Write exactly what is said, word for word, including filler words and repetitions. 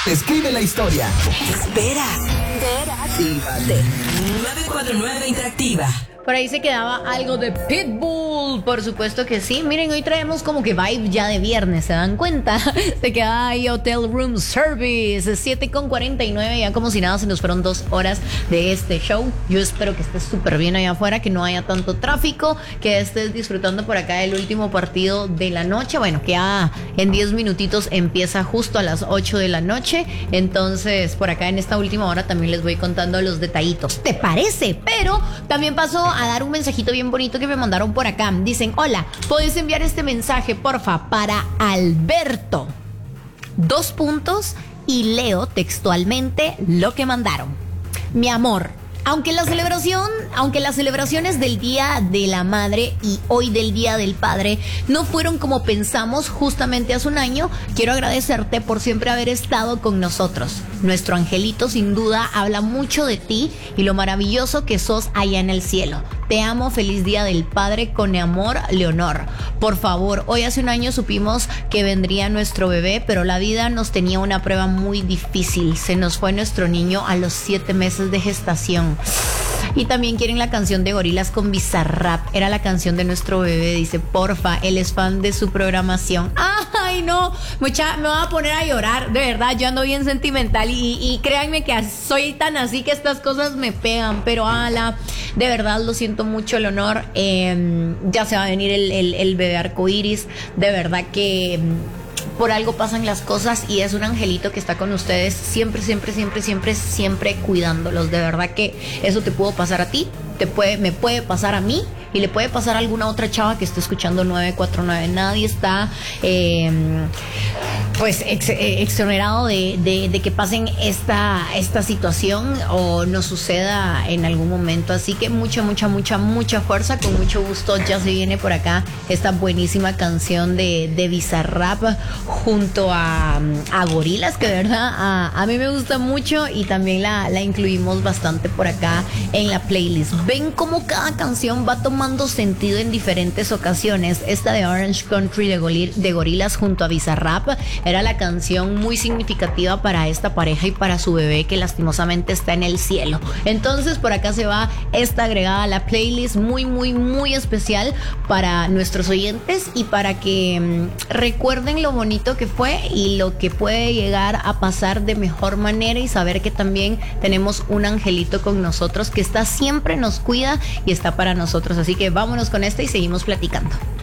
Escribe la historia. Espera. Actívate. nueve cuatro nueve Interactiva. Por ahí se quedaba algo de Pitbull, por supuesto que sí. Miren, hoy traemos como que vibe ya de viernes, ¿se dan cuenta? Se queda ahí Hotel Room Service, siete con cuarenta y nueve, ya como si nada se nos fueron dos horas de este show. Yo espero que estés súper bien allá afuera, que no haya tanto tráfico, que estés disfrutando por acá el último partido de la noche. Bueno, que ya en diez minutitos empieza justo a las ocho de la noche. Entonces, por acá en esta última hora también les voy contando los detallitos. ¿Te parece? Pero también pasó a dar un mensajito bien bonito que me mandaron por acá. Dicen: hola, ¿puedes enviar este mensaje, porfa, para Alberto? Dos puntos y leo textualmente lo que mandaron. Mi amor, aunque la celebración, aunque las celebraciones del Día de la Madre y hoy del Día del Padre no fueron como pensamos justamente hace un año, quiero agradecerte por siempre haber estado con nosotros. Nuestro angelito sin duda habla mucho de ti y lo maravilloso que sos allá en el cielo. Te amo, feliz Día del Padre, con amor, Leonor. Por favor, hoy hace un año supimos que vendría nuestro bebé, pero la vida nos tenía una prueba muy difícil. Se nos fue nuestro niño a los siete meses de gestación. Y también quieren la canción de Gorilas con Bizarrap. Era la canción de nuestro bebé, dice, porfa, él es fan de su programación. Ay, no, mucha, me voy a poner a llorar, de verdad, yo ando bien sentimental y, y créanme que soy tan así que estas cosas me pegan, pero ala, de verdad lo siento mucho, Leonor. Eh, ya se va a venir el, el, el bebé arcoíris, de verdad que por algo pasan las cosas y es un angelito que está con ustedes siempre, siempre, siempre, siempre, siempre cuidándolos. De verdad que eso te pudo pasar a ti, te puede, me puede pasar a mí y le puede pasar a alguna otra chava que esté escuchando nueve cuatro nueve. Nadie está eh, pues ex, eh, exonerado de, de, de que pasen esta, esta situación o nos suceda en algún momento. Así que mucha, mucha, mucha, mucha fuerza. Con mucho gusto ya se viene por acá esta buenísima canción de, de Bizarrap junto a, a Gorilas, que de verdad a, a mí me gusta mucho y también la, la incluimos bastante por acá en la playlist. Ven cómo cada canción va tomando sentido en diferentes ocasiones. Esta de Orange Country de, Goli- de Gorilas junto a Bizarrap era la canción muy significativa para esta pareja y para su bebé que lastimosamente está en el cielo. Entonces por acá se va esta agregada a la playlist muy, muy, muy especial para nuestros oyentes y para que mmm, recuerden lo bonito que fue y lo que puede llegar a pasar de mejor manera y saber que también tenemos un angelito con nosotros que está siempre, nos cuida y está para nosotros. Así que vámonos con esta y seguimos platicando.